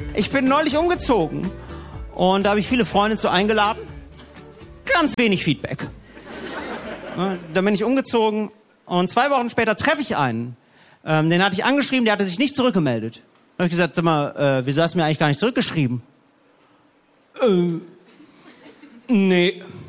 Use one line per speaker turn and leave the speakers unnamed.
Ich bin neulich umgezogen und da habe ich viele Freunde zu eingeladen. Ganz wenig Feedback. Dann bin ich umgezogen und 2 Wochen später treffe ich einen. Den hatte ich angeschrieben, der hatte sich nicht zurückgemeldet. Da habe ich gesagt, sag mal, wieso hast du mir eigentlich gar nicht zurückgeschrieben? Nee.